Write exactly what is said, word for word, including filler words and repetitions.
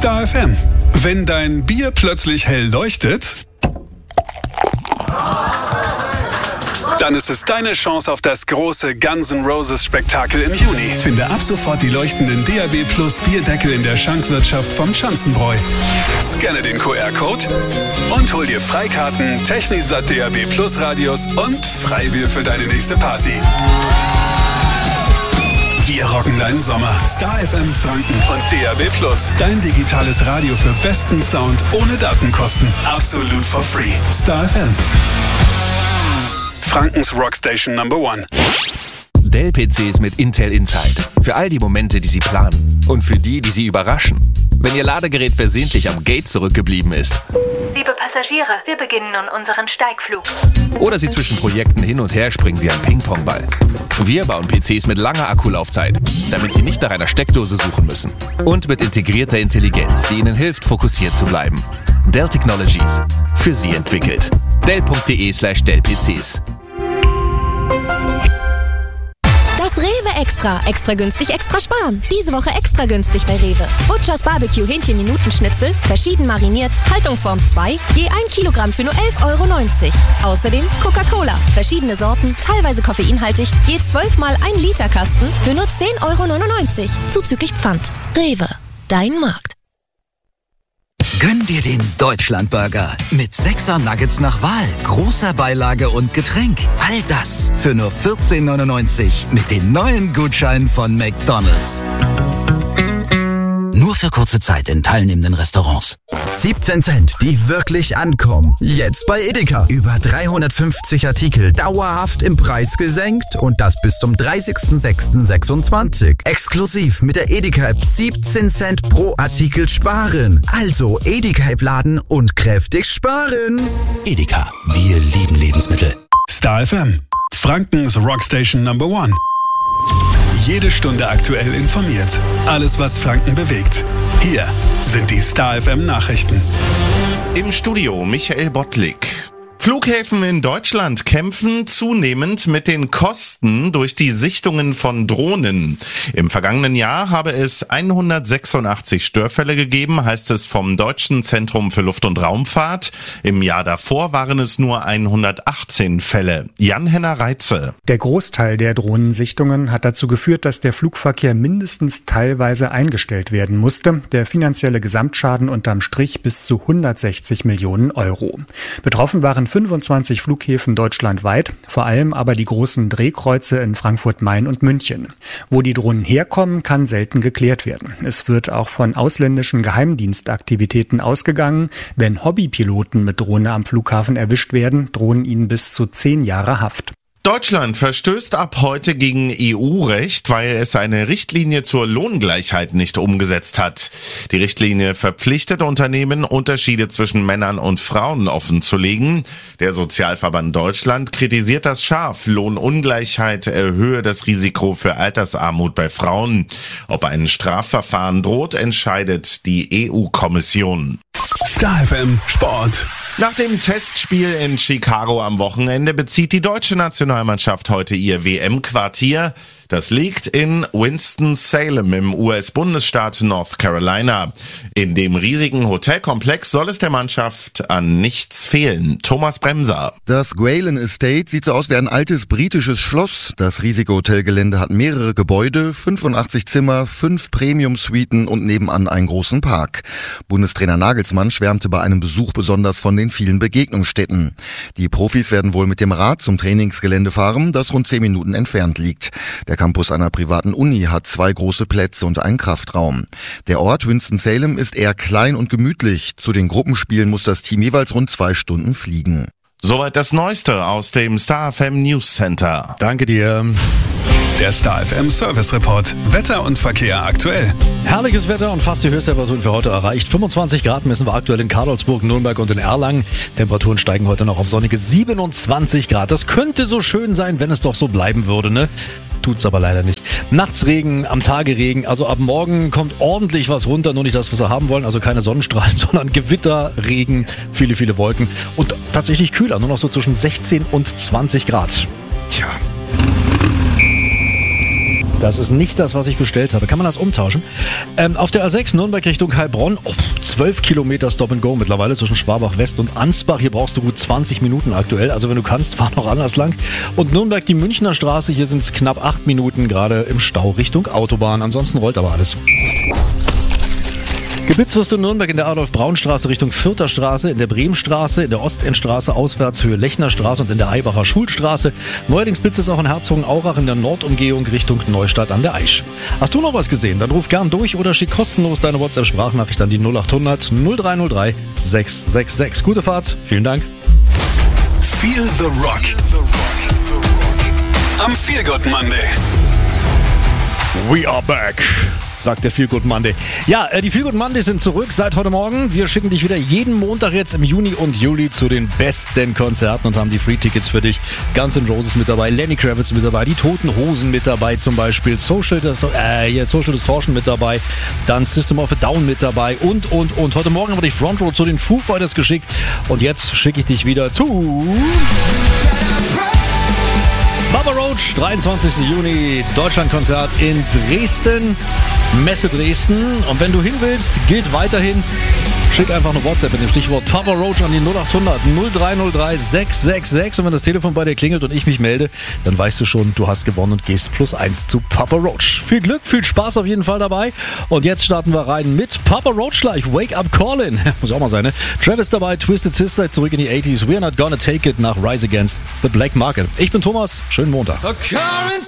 Star F M. Wenn dein Bier plötzlich hell leuchtet, dann ist es deine Chance auf das große Guns N' Roses Spektakel im Juni. Finde ab sofort die leuchtenden D A B Plus Bierdeckel in der Schankwirtschaft vom Schanzenbräu. Scanne den Q R-Code und hol dir Freikarten, Technisat D A B Plus Radios und Freibier für deine nächste Party. Wir rocken deinen Sommer. Star F M Franken und D A B Plus. Dein digitales Radio für besten Sound ohne Datenkosten. Absolut for free. Star F M. Frankens Rockstation Number One. Dell-P Cs mit Intel Inside. Für all die Momente, die Sie planen. Und für die, die Sie überraschen. Wenn Ihr Ladegerät versehentlich am Gate zurückgeblieben ist. Liebe Passagiere, wir beginnen nun unseren Steigflug. Oder Sie zwischen Projekten hin und her springen wie ein Ping-Pong-Ball. Wir bauen P Cs mit langer Akkulaufzeit, damit Sie nicht nach einer Steckdose suchen müssen. Und mit integrierter Intelligenz, die Ihnen hilft, fokussiert zu bleiben. Dell Technologies. Für Sie entwickelt. Dell.de slash Dell-PCs. Das Rewe Extra. Extra günstig, extra sparen. Diese Woche extra günstig bei Rewe. Butchers Barbecue Hähnchen-Minutenschnitzel, verschieden mariniert, Haltungsform zwei, je ein Kilogramm für nur elf Euro neunzig. Außerdem Coca-Cola, verschiedene Sorten, teilweise koffeinhaltig, je zwölf mal ein Liter Kasten für nur zehn Euro neunundneunzig. Zuzüglich Pfand. Rewe. Dein Markt. Gönn dir den Deutschlandburger mit sechser Nuggets nach Wahl, großer Beilage und Getränk. All das für nur vierzehn neunundneunzig mit den neuen Gutscheinen von McDonald's. Nur für kurze Zeit in teilnehmenden Restaurants. siebzehn Cent, die wirklich ankommen. Jetzt bei Edeka. Über dreihundertfünfzig Artikel dauerhaft im Preis gesenkt und das bis zum dreißigsten sechsten sechsundzwanzig. Exklusiv mit der Edeka-App siebzehn Cent pro Artikel sparen. Also Edeka-App laden und kräftig sparen. Edeka, wir lieben Lebensmittel. Star F M. Frankens Rockstation Number One. Jede Stunde aktuell informiert. Alles, was Franken bewegt. Hier sind die Star F M Nachrichten. Im Studio Michael Bottlik. Flughäfen in Deutschland kämpfen zunehmend mit den Kosten durch die Sichtungen von Drohnen. Im vergangenen Jahr habe es hundertsechsundachtzig Störfälle gegeben, heißt es vom Deutschen Zentrum für Luft- und Raumfahrt. Im Jahr davor waren es nur hundertachtzehn Fälle. Jan-Henner Reitze. Der Großteil der Drohnensichtungen hat dazu geführt, dass der Flugverkehr mindestens teilweise eingestellt werden musste. Der finanzielle Gesamtschaden unterm Strich bis zu hundertsechzig Millionen Euro. Betroffen waren fünfundzwanzig Flughäfen deutschlandweit, vor allem aber die großen Drehkreuze in Frankfurt, Main und München. Wo die Drohnen herkommen, kann selten geklärt werden. Es wird auch von ausländischen Geheimdienstaktivitäten ausgegangen. Wenn Hobbypiloten mit Drohne am Flughafen erwischt werden, drohen ihnen bis zu zehn Jahre Haft. Deutschland verstößt ab heute gegen E U-Recht, weil es eine Richtlinie zur Lohngleichheit nicht umgesetzt hat. Die Richtlinie verpflichtet Unternehmen, Unterschiede zwischen Männern und Frauen offenzulegen. Der Sozialverband Deutschland kritisiert das scharf. Lohnungleichheit erhöhe das Risiko für Altersarmut bei Frauen. Ob ein Strafverfahren droht, entscheidet die E U-Kommission. Star F M Sport. Nach dem Testspiel in Chicago am Wochenende bezieht die deutsche Nationalmannschaft heute ihr W M-Quartier. Das liegt in Winston-Salem im U S-Bundesstaat North Carolina. In dem riesigen Hotelkomplex soll es der Mannschaft an nichts fehlen. Thomas Bremser. Das Gwalen Estate sieht so aus wie ein altes britisches Schloss. Das riesige Hotelgelände hat mehrere Gebäude, fünfundachtzig Zimmer, fünf Premium-Suiten und nebenan einen großen Park. Bundestrainer Nagelsmann schwärmte bei einem Besuch besonders von den vielen Begegnungsstätten. Die Profis werden wohl mit dem Rad zum Trainingsgelände fahren, das rund zehn Minuten entfernt liegt. Der Campus einer privaten Uni hat zwei große Plätze und einen Kraftraum. Der Ort Winston-Salem ist eher klein und gemütlich. Zu den Gruppenspielen muss das Team jeweils rund zwei Stunden fliegen. Soweit das Neueste aus dem Star F M News Center. Danke dir. Der Star F M Service Report. Wetter und Verkehr aktuell. Herrliches Wetter und fast die Höchsttemperatur für heute erreicht. fünfundzwanzig Grad messen wir aktuell in Karlsburg, Nürnberg und in Erlangen. Temperaturen steigen heute noch auf sonnige siebenundzwanzig Grad. Das könnte so schön sein, wenn es doch so bleiben würde, ne? Tut's aber leider nicht. Nachts Regen, am Tage Regen. Also ab morgen kommt ordentlich was runter. Nur nicht das, was wir haben wollen. Also keine Sonnenstrahlen, sondern Gewitter, Regen, viele, viele Wolken. Und tatsächlich kühler. Nur noch so zwischen sechzehn und zwanzig Grad. Tja. Das ist nicht das, was ich bestellt habe. Kann man das umtauschen? Ähm, auf der A sechs Nürnberg Richtung Heilbronn, oh, zwölf Kilometer Stop and Go mittlerweile zwischen Schwabach West und Ansbach. Hier brauchst du gut zwanzig Minuten aktuell. Also wenn du kannst, fahr noch anders lang. Und Nürnberg die Münchner Straße, hier sind es knapp acht Minuten gerade im Stau Richtung Autobahn. Ansonsten rollt aber alles. Geblitzt wirst du in Nürnberg in der Adolf-Braun-Straße Richtung Fürther Straße, in der Bremstraße, in der Ostendstraße auswärts Höhe Lechner Straße und in der Eibacher Schulstraße. Neuerdings blitzt es auch in Herzogenaurach in der Nordumgehung Richtung Neustadt an der Aisch. Hast du noch was gesehen? Dann ruf gern durch oder schick kostenlos deine WhatsApp-Sprachnachricht an die null acht hundert null drei null drei sechs sechs sechs. Gute Fahrt, vielen Dank. Feel the Rock. Am Feel Good Monday. We are back, sagt der Feel Good Monday. Ja, die Feel Good Mondays sind zurück seit heute Morgen. Wir schicken dich wieder jeden Montag jetzt im Juni und Juli zu den besten Konzerten und haben die Free-Tickets für dich. Guns N' Roses mit dabei, Lenny Kravitz mit dabei, die Toten Hosen mit dabei zum Beispiel, Social, äh, yeah, Social Distortion mit dabei, dann System of a Down mit dabei und, und, und. Heute Morgen haben wir dich Front Row zu den Foo Fighters geschickt und jetzt schicke ich dich wieder zu... Papa Roach, dreiundzwanzigsten Juni, Deutschlandkonzert in Dresden, Messe Dresden. Und wenn du hin willst, gilt weiterhin, schick einfach eine WhatsApp mit dem Stichwort Papa Roach an die null acht hundert null drei null drei sechs sechs sechs. Und wenn das Telefon bei dir klingelt und ich mich melde, dann weißt du schon, du hast gewonnen und gehst plus eins zu Papa Roach. Viel Glück, viel Spaß auf jeden Fall dabei. Und jetzt starten wir rein mit Papa Roach gleich. Wake Up Callin'. Muss auch mal sein, ne? Travis dabei, Twisted Sister, zurück in die achtziger. We're Not Gonna Take It nach Rise Against the Black Market. Ich bin Thomas. Schönen Montag.